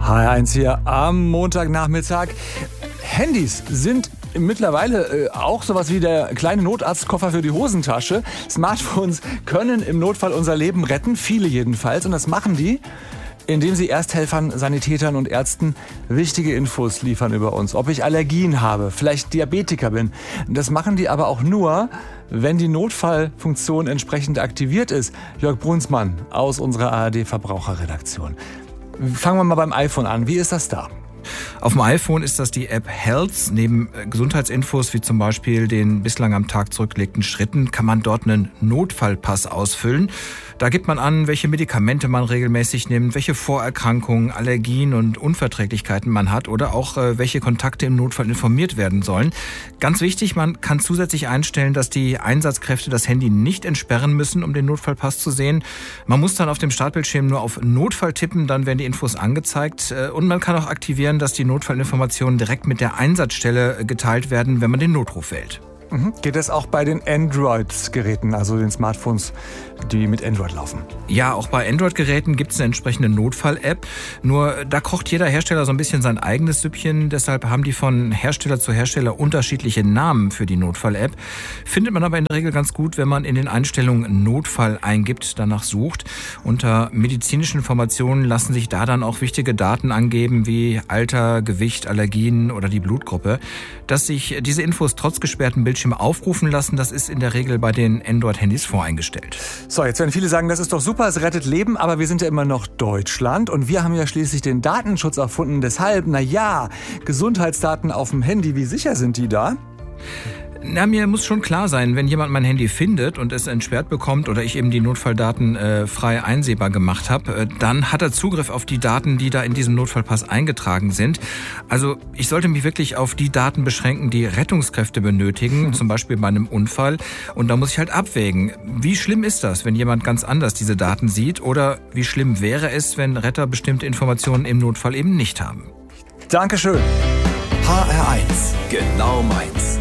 HR1 hier am Montagnachmittag. Handys sind mittlerweile auch sowas wie der kleine Notarztkoffer für die Hosentasche. Smartphones können im Notfall unser Leben retten, viele jedenfalls. Und das machen die, indem sie Ersthelfern, Sanitätern und Ärzten wichtige Infos liefern über uns. Ob ich Allergien habe, vielleicht Diabetiker bin. Das machen die aber auch nur, wenn die Notfallfunktion entsprechend aktiviert ist. Jörg Brunsmann aus unserer ARD-Verbraucherredaktion. Fangen wir mal beim iPhone an. Wie ist das da? Auf dem iPhone ist das die App Health. Neben Gesundheitsinfos wie zum Beispiel den bislang am Tag zurückgelegten Schritten kann man dort einen Notfallpass ausfüllen. Da gibt man an, welche Medikamente man regelmäßig nimmt, welche Vorerkrankungen, Allergien und Unverträglichkeiten man hat oder auch welche Kontakte im Notfall informiert werden sollen. Ganz wichtig, man kann zusätzlich einstellen, dass die Einsatzkräfte das Handy nicht entsperren müssen, um den Notfallpass zu sehen. Man muss dann auf dem Startbildschirm nur auf Notfall tippen, dann werden die Infos angezeigt. Und man kann auch aktivieren, dass die Notfallinformationen direkt mit der Einsatzstelle geteilt werden, wenn man den Notruf wählt. Geht das auch bei den Android-Geräten, also den Smartphones, die mit Android laufen? Ja, auch bei Android-Geräten gibt es eine entsprechende Notfall-App. Nur da kocht jeder Hersteller so ein bisschen sein eigenes Süppchen. Deshalb haben die von Hersteller zu Hersteller unterschiedliche Namen für die Notfall-App. Findet man aber in der Regel ganz gut, wenn man in den Einstellungen Notfall eingibt, danach sucht. Unter medizinischen Informationen lassen sich da dann auch wichtige Daten angeben, wie Alter, Gewicht, Allergien oder die Blutgruppe. Dass sich diese Infos trotz gesperrten Bildschirm aufrufen lassen, das ist in der Regel bei den Android-Handys voreingestellt. So, jetzt werden viele sagen, das ist doch super, es rettet Leben, aber wir sind ja immer noch Deutschland und wir haben ja schließlich den Datenschutz erfunden. Deshalb, Gesundheitsdaten auf dem Handy, wie sicher sind die da? Na, mir muss schon klar sein, wenn jemand mein Handy findet und es entsperrt bekommt oder ich eben die Notfalldaten frei einsehbar gemacht habe, dann hat er Zugriff auf die Daten, die da in diesem Notfallpass eingetragen sind. Also ich sollte mich wirklich auf die Daten beschränken, die Rettungskräfte benötigen, zum Beispiel bei einem Unfall. Und da muss ich halt abwägen, wie schlimm ist das, wenn jemand ganz anders diese Daten sieht, oder wie schlimm wäre es, wenn Retter bestimmte Informationen im Notfall eben nicht haben. Dankeschön. HR1, genau meins.